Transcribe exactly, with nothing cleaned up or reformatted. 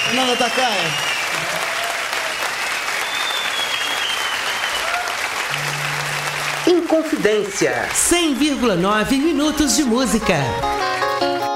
Nana Takaya. Inconfidência. cem vírgula nove minutos de música.